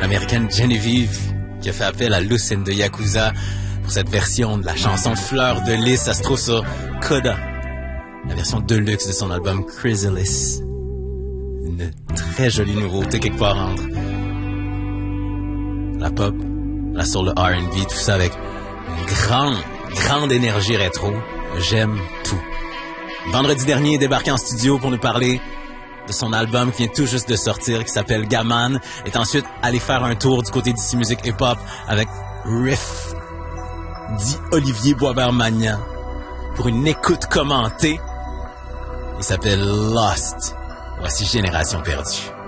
l'américaine Genevieve, qui a fait appel à Lucinda Yakuza pour cette version de la chanson Fleur de Lys. Ça se trouve sur Coda, la version deluxe de son album Chrysalis. Une très jolie nouveauté quelque part entre la pop, la soul, le R&B, tout ça avec une grande énergie rétro. J'aime tout. Vendredi dernier, il est débarqué en studio pour nous parler de son album qui vient tout juste de sortir, qui s'appelle Gaman, est ensuite allé faire un tour du côté d'ici musique hip-hop avec Riff, dit Olivier Boisvert-Magnan, pour une écoute commentée. Il s'appelle Lost. Voici Génération Perdue.